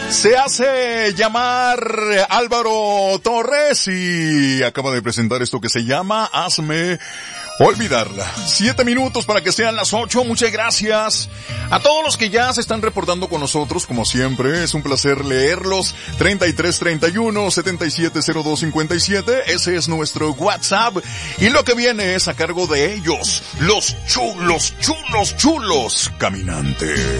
Se hace llamar Álvaro Torres y acaba de presentar esto que se llama Hazme Olvidarla. 7 minutos para que sean las 8. Muchas gracias a todos los que ya se están reportando con nosotros, como siempre. Es un placer leerlos. 3331-770257. Ese es nuestro WhatsApp. Y lo que viene es a cargo de ellos, los chulos caminantes.